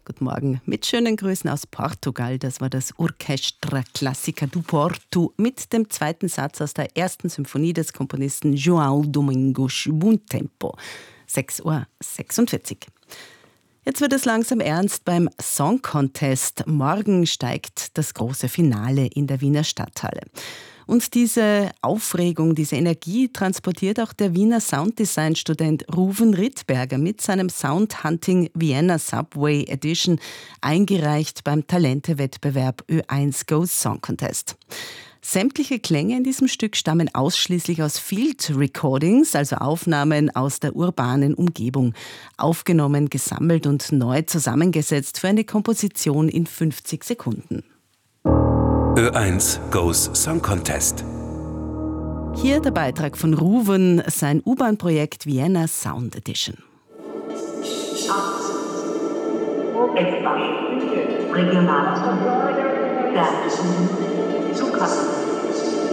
Guten Morgen. Mit schönen Grüßen aus Portugal. Das war das Orchestra Clássica do Porto mit dem zweiten Satz aus der ersten Symphonie des Komponisten João Domingos Bom Tempo. 6:46 Uhr. Jetzt wird es langsam ernst beim Song Contest. Morgen steigt das große Finale in der Wiener Stadthalle. Und diese Aufregung, diese Energie transportiert auch der Wiener Sounddesign-Student Ruven Rittberger mit seinem Soundhunting Vienna Subway Edition, eingereicht beim Talente-Wettbewerb Ö1 Goes Song Contest. Sämtliche Klänge in diesem Stück stammen ausschließlich aus Field Recordings, also Aufnahmen aus der urbanen Umgebung, aufgenommen, gesammelt und neu zusammengesetzt für eine Komposition in 50 Sekunden. Ö1 Goes Song Contest. Hier der Beitrag von Ruven, sein U-Bahn-Projekt Vienna Sound Edition. Regionalzug, Bergzug, Zugkasten.